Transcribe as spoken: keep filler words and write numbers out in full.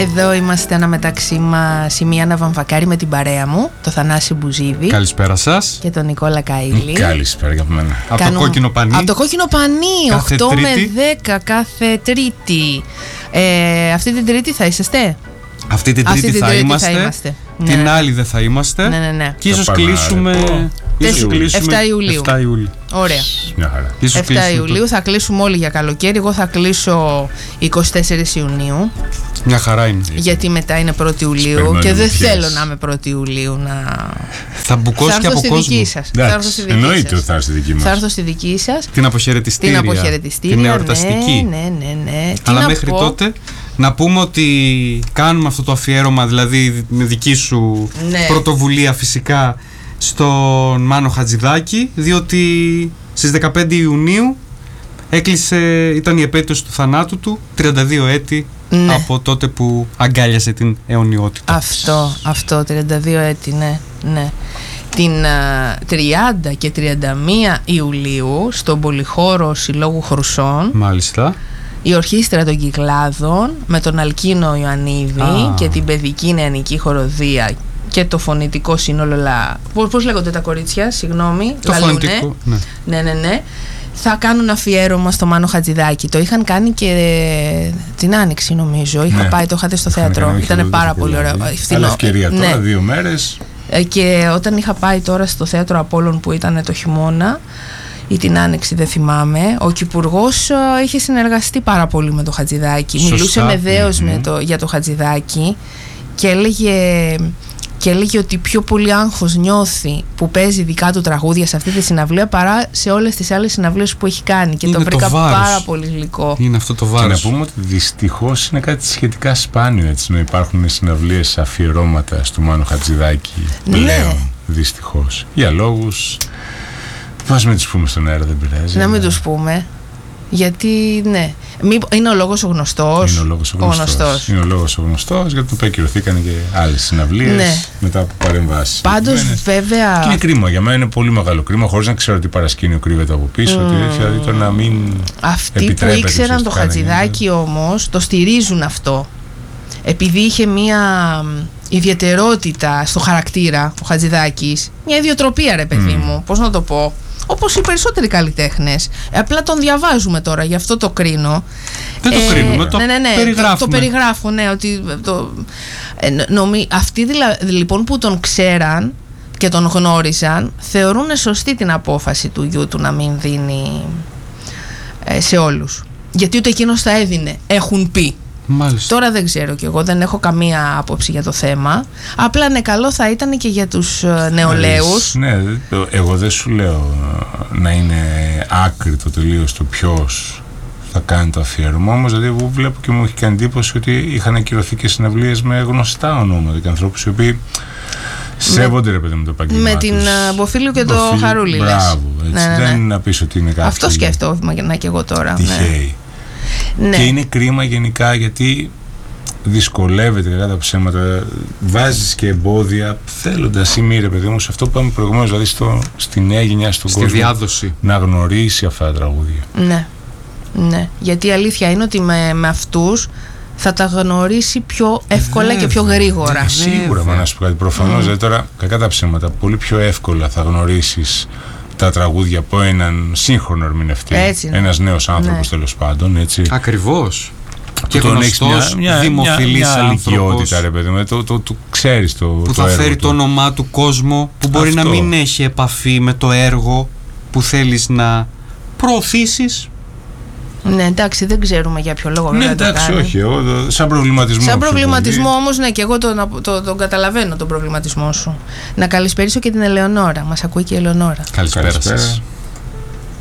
Εδώ είμαστε αναμεταξύ μας η Μιάννα Βαμβακάρη με την παρέα μου, το Θανάση Μπουζίδη. Καλησπέρα σας. Και τον Νικόλα Καΐλη. Καλησπέρα για μένα. Από Κάνουμε... το κόκκινο πανί. Από το κόκκινο πανί, κάθε οκτώ τρίτη. με δέκα κάθε Τρίτη. Ε, αυτή την Τρίτη θα είσαστε? Αυτή την Τρίτη, αυτή την θα, τρίτη είμαστε, θα είμαστε. Την ναι. άλλη δεν θα είμαστε. Ναι, ναι, ναι. Και ίσως κλείσουμε. Ίσως κλείσουμε εφτά Ιουλίου. εφτά Ιουλίου. Ωραία. Μια χαρά. εφτά Ιουλίου θα κλείσουμε όλοι για καλοκαίρι. Εγώ θα κλείσω εικοστή τέταρτη Ιουνίου. Μια χαρά είναι. Γιατί μετά είναι πρώτη Ιουλίου και δεν θέλω να είμαι πρώτη Ιουλίου να. Θα μπουκώσει και από κόσμο. Θα έρθω στη δική σας. Εννοείται ότι θα έρθει στη δική μας. Θα έρθω στη δική σας. Την αποχαιρετιστήρια. Την αποχαιρετιστήρια. Την εορταστική. Ναι, ναι, ναι, ναι. Αλλά μέχρι πω... τότε να πούμε ότι κάνουμε αυτό το αφιέρωμα, δηλαδή με δική σου ναι. πρωτοβουλία φυσικά, στον Μάνο Χατζηδάκη, διότι στις δεκαπέντε Ιουνίου έκλεισε, ήταν η επέτειος του θανάτου του, τριάντα δύο έτη ναι. από τότε που αγκάλιασε την αιωνιότητα. Αυτό, αυτό, τριάντα δύο έτη, ναι, ναι. Την uh, τριάντα και τριάντα μία Ιουλίου στον Πολυχώρο Συλλόγου Χρουσών. Μάλιστα. Η Ορχήστρα των Κυκλάδων με τον Αλκίνο Ιωαννίδη ah. και την Παιδική Νεανική Χοροδία και το φωνητικό σύνολο λα... Πώς λέγονται τα κορίτσια, συγγνώμη, το Λαλούνε. Φωνητικό, ναι. ναι, ναι, ναι. Θα κάνουν αφιέρωμα στο Μάνο Χατζηδάκη. Το είχαν κάνει και την Άνοιξη, νομίζω. Είχα ναι. πάει, το είχατε στο θέατρο. Ήταν πάρα πολύ ωραίο. Άλλη ευκαιρία τώρα, ναι. δύο μέρες. Και όταν είχα πάει τώρα στο θέατρο Απόλλων που ήταν το χειμώνα ή την Άνοιξη, δεν θυμάμαι, ο Κυπουργός είχε συνεργαστεί πάρα πολύ με το Χατζηδάκη. Σωστά. Μιλούσε με δέος mm-hmm. με το, για το Χατζηδάκη και έλεγε, και έλεγε ότι πιο πολύ άγχος νιώθει που παίζει δικά του τραγούδια σε αυτή τη συναυλία παρά σε όλες τις άλλες συναυλίες που έχει κάνει. Και είναι το βρήκα το πάρα πολύ γλυκό. Είναι αυτό το βάρος. Και να πούμε ότι δυστυχώς είναι κάτι σχετικά σπάνιο, έτσι, να υπάρχουν συναυλίες αφιερώματα στο Μάνο Χατζηδάκη πλέον. Ναι. Δυστυχώς. Για λόγους. Πώς μην τους πούμε στον αέρα, δεν πειράζει. Να μην τους πούμε. Γιατί, ναι. Είναι ο λόγος ο γνωστός. Είναι ο λόγος ο γνωστός. Ο γνωστός. Είναι ο λόγος ο γνωστός, γιατί του ακυρωθήκαν και άλλες συναυλίες ναι. μετά από παρεμβάσεις. Πάντως, είναι, βέβαια. Και είναι κρίμα. Για μένα είναι πολύ μεγάλο κρίμα, χωρίς να ξέρω τι παρασκήνιο κρύβεται από πίσω. Mm. Ότι, δηλαδή το να μην. Αυτοί που ήξεραν το Χατζηδάκη όμως το στηρίζουν αυτό. Επειδή είχε μία ιδιαιτερότητα στο χαρακτήρα ο Χατζηδάκης, μια ιδιοτροπία, ρε παιδί mm. μου, πώς να το πω. Όπως οι περισσότεροι καλλιτέχνες. Απλά τον διαβάζουμε τώρα, γι' αυτό το κρίνω. Δεν το ε, κρίνουμε, το ναι, ναι, ναι, περιγράφουμε. Το, το περιγράφω, ναι. Ότι το, ε, νομί, αυτοί δηλα, λοιπόν που τον ξέραν και τον γνώριζαν, θεωρούν σωστή την απόφαση του γιού του να μην δίνει ε, σε όλους. Γιατί ούτε εκείνος θα έδινε, έχουν πει. Μάλιστα. Τώρα δεν ξέρω κι εγώ, δεν έχω καμία άποψη για το θέμα. Απλά ναι, καλό θα ήταν και για τους νεολαίους. Ναι, εγώ δεν σου λέω να είναι άκρητο τελείως το ποιος θα κάνει το αφιέρωμα. Όμως δηλαδή εγώ βλέπω και μου έχει κάνει εντύπωση ότι είχαν ακυρωθεί και συναυλίες με γνωστά ονόματα και ανθρώπους οι οποίοι σέβονται ρε παιδί με το επαγγελμά με την Μποφίλου και το Χαρούλη. Μπράβο, έτσι. Ναι, ναι, ναι. Δεν είναι να πεις ότι είναι κάτι. Αυτό σκέφτομαι και εγώ τώρα. Τυχαίοι. Ναι. Και είναι κρίμα γενικά γιατί δυσκολεύεται κατά τα ψέματα, βάζεις και εμπόδια θέλοντας ή μη ρε παιδί μου σε αυτό που είπαμε προηγουμένως, δηλαδή στο, στη νέα γενιά, στον στη κόσμο διάδοση. Να γνωρίσει αυτά τα τραγούδια. Ναι, ναι. Γιατί η αλήθεια είναι ότι με, με αυτούς θα τα γνωρίσει πιο εύκολα Βέβαια. και πιο γρήγορα. Ναι, σίγουρα, μα να σου πω κάτι προφανώς, mm. δηλαδή τώρα κακά τα ψέματα πολύ πιο εύκολα θα γνωρίσεις τα τραγούδια από έναν σύγχρονο ερμηνευτή, ένας νέος άνθρωπος ναι. τέλος πάντων, έτσι. Ακριβώς. Και τον γνωστός, μια, δημοφιλής μια, μια άνθρωπος ρε παιδί μου, το, το, το ξέρεις το, που το θα έργο φέρει του. το όνομά του κόσμο, που μπορεί Αυτό. να μην έχει επαφή με το έργο που θέλεις να προωθήσεις. Ναι, εντάξει, δεν ξέρουμε για ποιο λόγο. Ναι, εντάξει, το όχι. Εγώ, το, σαν προβληματισμό. Σαν προβληματισμό όμως, ναι, και εγώ τον το, το, το καταλαβαίνω τον προβληματισμό σου. Να καλησπερίσω και την Ελεονόρα. Μας ακούει και η Ελεονόρα. Καλησπέρα σας.